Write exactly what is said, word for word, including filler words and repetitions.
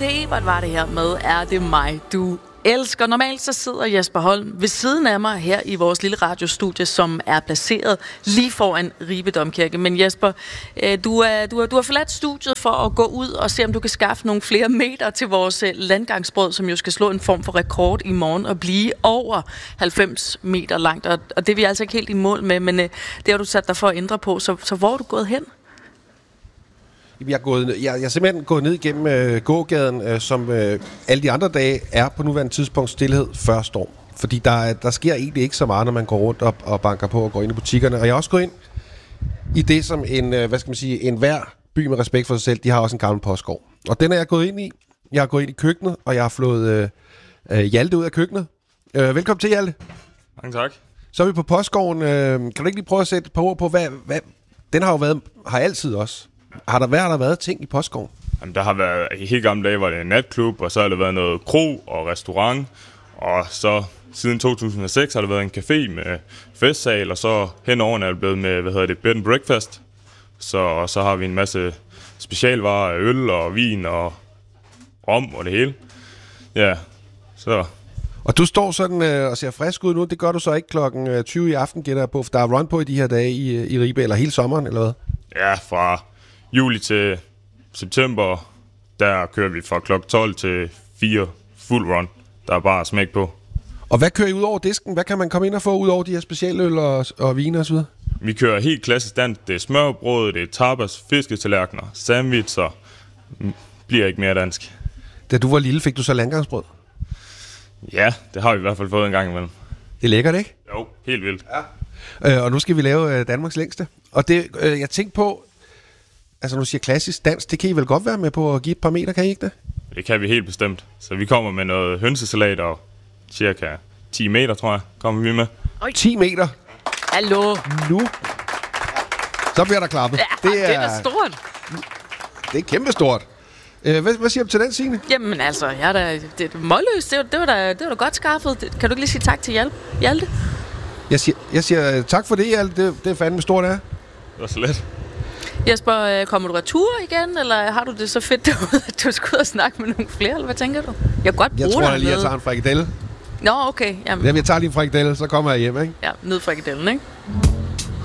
Malte Ebert var det her med Er det mig, du elsker. Normalt så sidder Jesper Holm ved siden af mig her i vores lille radiostudie, som er placeret lige foran Ribe Domkirke. Men Jesper, du, er, du, har, du har forladt studiet for at gå ud og se, om du kan skaffe nogle flere meter til vores landgangsbrød, som jo skal slå en form for rekord i morgen og blive over halvfems meter langt. Og, og det er vi altså ikke helt i mål med, men det har du sat dig for at ændre på. Så, så hvor er du gået hen? Jeg er, gået, jeg, jeg er simpelthen gået ned igennem øh, gågaden, øh, som øh, alle de andre dage er på nuværende tidspunkt stillhed før storm. Fordi der, der sker egentlig ikke så meget, når man går rundt og, og banker på og går ind i butikkerne. Og jeg har også gået ind i det, som en, øh, hvad skal man sige, en hver by med respekt for sig selv, de har også en gammel postgård. Og den er jeg gået ind i. Jeg har gået ind i køkkenet, og jeg har flået øh, øh, Hjalte ud af køkkenet. Øh, velkommen til, Hjalte. Mange tak. Så er vi på postgården. Øh, kan du ikke lige prøve at sætte et par ord på, hvad, hvad den har jo været, har altid også. Har der været, har der været ting i postgården? Jamen, der har været, i helt gamle dage var det en natklub, og så har der været noget kro og restaurant, og så siden to tusind og seks har der været en café med festsal, og så henover er det blevet med, hvad hedder det, bed and breakfast. Så, og så har vi en masse specialvarer, øl og vin og rom og det hele. Ja, så... Og du står sådan øh, og ser frisk ud nu. Det gør du så ikke klokken tyve i aften, gætter jeg på, for der er run på i de her dage i, i Ribe, eller hele sommeren, eller hvad? Ja, fra juli til september, der kører vi fra klokken tolv til fire fuld run. Der er bare smæk på. Og hvad kører I ud over disken? Hvad kan man komme ind og få ud over de her specialøl og, og vine og så videre? Vi kører helt klassisk dansk. Det er smørbrød, det er tapas, fisketallerkener, sandwicher. Bliver ikke mere dansk. Da du var lille, fik du så landgangsbrød? Ja, det har vi i hvert fald fået en gang imellem. Det er lækkert, ikke? Jo, helt vildt. Ja. Øh, og nu skal vi lave øh, Danmarks længste. Og det, øh, jeg tænkte på, altså nu siger klassisk dans, det kan I vel godt være med på at give et par meter, kan I ikke det? Det kan vi helt bestemt. Så vi kommer med noget hønsesalat og cirka ti meter, tror jeg, kommer vi med. Oj. ti meter? Hallo? Nu? Så bliver der klappet. Ja, det er, det er stort. Det er kæmpestort. Øh, hvad, hvad siger du til den, Signe? Jamen altså, jeg er da, det er målløst. Det var, det, var da, det var da godt skaffet. Kan du ikke lige sige tak til Hjalte? Hjalte? Jeg siger, jeg siger tak for det, Hjalte. Det, det er fandme stort, det er. Det var så let. Jesper, kommer du retur igen, eller har du det så fedt derude, at du skal ud og snakke med nogle flere, eller hvad tænker du? Jeg kan godt bruge Jeg tror dig jeg lige, med. jeg tager en frikadelle. Nå, okay. Jamen. Jamen, jeg tager lige en frikadelle, så kommer jeg hjem, ikke? Ja, ned frikadellen, ikke?